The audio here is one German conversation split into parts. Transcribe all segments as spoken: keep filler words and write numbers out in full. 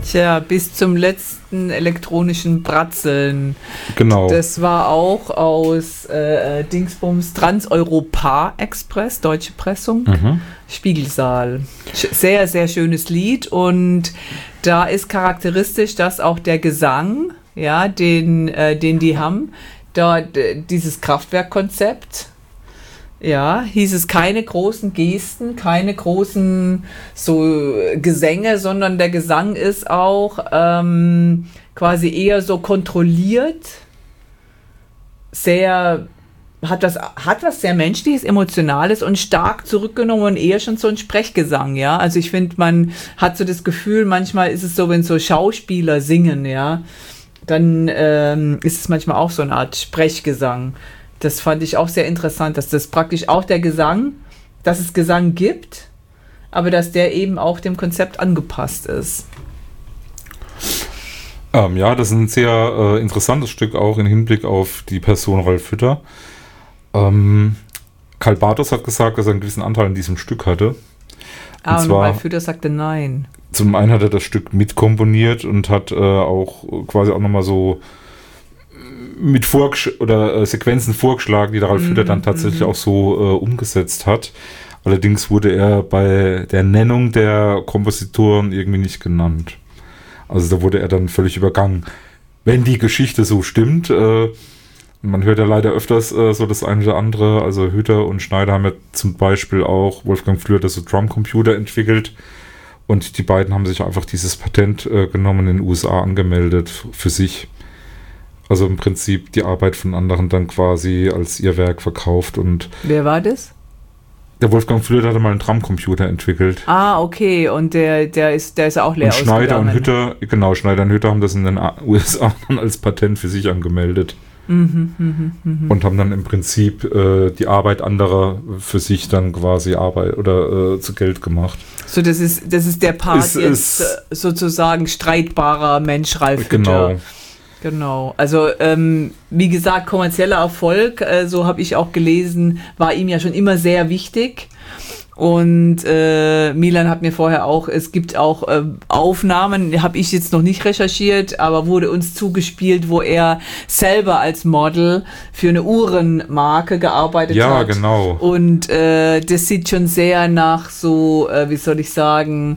Tja, bis zum letzten elektronischen Bratzeln. Genau. Das war auch aus äh, Dingsbums Trans-Europa Express, deutsche Pressung, mhm. Spiegelsaal. Sehr, sehr schönes Lied und da ist charakteristisch, dass auch der Gesang, ja, den, äh, den die haben, da d- dieses Kraftwerkkonzept, ja, hieß es keine großen Gesten, keine großen so Gesänge, sondern der Gesang ist auch ähm, quasi eher so kontrolliert, sehr, hat was, hat was sehr Menschliches, Emotionales und stark zurückgenommen und eher schon so ein Sprechgesang, ja. Also ich finde, man hat so das Gefühl, manchmal ist es so, wenn so Schauspieler singen, ja, dann ähm, ist es manchmal auch so eine Art Sprechgesang. Das fand ich auch sehr interessant, dass das praktisch auch der Gesang, dass es Gesang gibt, aber dass der eben auch dem Konzept angepasst ist. Ähm, ja, das ist ein sehr äh, interessantes Stück auch im Hinblick auf die Person Ralf Hütter. Ähm, Karl Bartos hat gesagt, dass er einen gewissen Anteil in diesem Stück hatte. Und ah, und zwar, Ralf Hütter sagte nein. Zum einen hat er das Stück mitkomponiert und hat äh, auch quasi auch nochmal so mit Vorgesch- oder äh, Sequenzen vorgeschlagen, die der Ralf Hütter dann tatsächlich mm-hmm. auch so äh, umgesetzt hat. Allerdings wurde er bei der Nennung der Kompositoren irgendwie nicht genannt. Also da wurde er dann völlig übergangen. Wenn die Geschichte so stimmt, äh, man hört ja leider öfters äh, so das eine oder andere, also Hütter und Schneider haben ja zum Beispiel auch, Wolfgang Flür hat das so Drumcomputer entwickelt und die beiden haben sich einfach dieses Patent äh, genommen in den U S A angemeldet für sich. Also im Prinzip die Arbeit von anderen dann quasi als ihr Werk verkauft. Und wer war das? Der Wolfgang Flür hatte mal einen Drumcomputer entwickelt. Ah, okay. Und der, der ist, der ist auch leer und Schneider ausgegangen. und Hütter, genau, Schneider und Hütter haben das in den U S A dann als Patent für sich angemeldet. Mhm, mh, mh. Und haben dann im Prinzip äh, die Arbeit anderer für sich dann quasi Arbeit oder äh, zu Geld gemacht. So, das ist, das ist der Part ist, jetzt ist, sozusagen streitbarer Mensch Ralf Hütter. Genau. Genau, also ähm, wie gesagt, kommerzieller Erfolg, äh, so habe ich auch gelesen, war ihm ja schon immer sehr wichtig. Und äh, Milan hat mir vorher auch, es gibt auch äh, Aufnahmen, habe ich jetzt noch nicht recherchiert, aber wurde uns zugespielt, wo er selber als Model für eine Uhrenmarke gearbeitet ja, hat. Ja, genau. Und äh, das sieht schon sehr nach so, äh, wie soll ich sagen,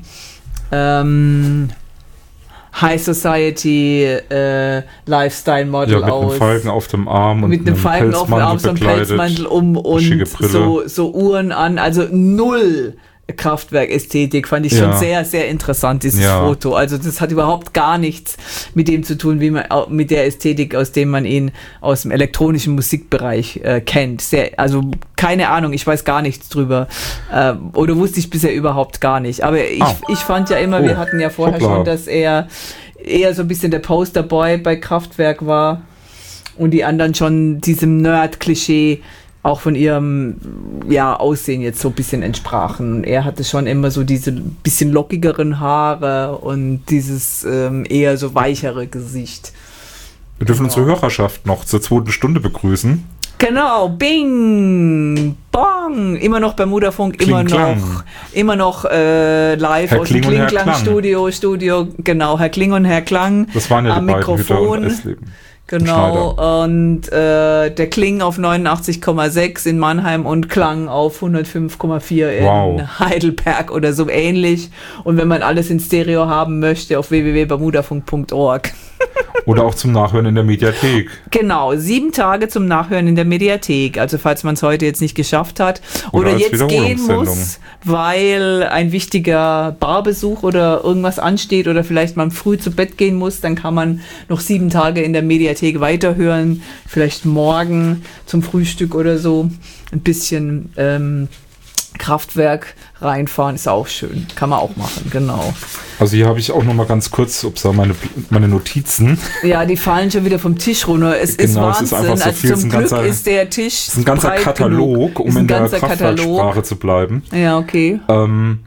ähm, High Society äh, Lifestyle Model ja, mit aus. Mit einem Falken auf dem Arm und mit einem Falken auf dem Arm, so ein Pelzmantel um und so, so Uhren an. Also null Kraftwerk-Ästhetik, fand ich ja. schon sehr, sehr interessant, dieses ja. Foto. Also das hat überhaupt gar nichts mit dem zu tun, wie man mit der Ästhetik, aus dem man ihn aus dem elektronischen Musikbereich äh, kennt. Sehr, also keine Ahnung, ich weiß gar nichts drüber. Äh, oder wusste ich bisher überhaupt gar nicht. Aber ich, ah. ich fand ja immer, oh. wir hatten ja vorher Hoppla. schon, dass er eher so ein bisschen der Posterboy bei Kraftwerk war und die anderen schon diesem Nerd-Klischee auch von ihrem ja, Aussehen jetzt so ein bisschen entsprachen. Er hatte schon immer so diese bisschen lockigeren Haare und dieses ähm, eher so weichere Gesicht. Wir dürfen genau. unsere Hörerschaft noch zur zweiten Stunde begrüßen. Genau, bing, bong, immer noch Bermudafunk, immer noch, immer noch äh, live Herr aus Kling dem Klingklang-Studio, Studio, genau, Herr Kling und Herr Klang das waren ja am die Mikrofon. Beiden Hütter und Genau, und äh, der Kling auf neunundachtzig Komma sechs in Mannheim und Klang auf hundertfünf Komma vier in wow. Heidelberg oder so ähnlich. Und wenn man alles in Stereo haben möchte, auf w w w punkt bermudafunk punkt org. Oder auch zum Nachhören in der Mediathek. Genau, sieben Tage zum Nachhören in der Mediathek. Also falls man es heute jetzt nicht geschafft hat oder, oder jetzt gehen muss, weil ein wichtiger Barbesuch oder irgendwas ansteht oder vielleicht man früh zu Bett gehen muss, dann kann man noch sieben Tage in der Mediathek weiterhören. Vielleicht morgen zum Frühstück oder so. Ein bisschen ähm, Kraftwerk reinfahren ist auch schön. Kann man auch machen, genau. Also hier habe ich auch noch mal ganz kurz, ob meine, meine Notizen. Ja, die fallen schon wieder vom Tisch runter. Es genau, ist Wahnsinn. Es ist einfach so viel. Also zum Glück ganzer, ist der Tisch Es ist ein ganzer Katalog, genug. um in der Kraftwerksprache zu bleiben. Ja, okay. Ähm,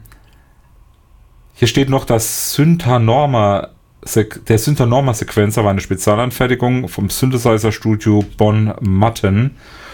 hier steht noch, das Syntanorma, der Syntanorma-Sequenzer war eine Spezialanfertigung vom Synthesizer-Studio Bonn-Matten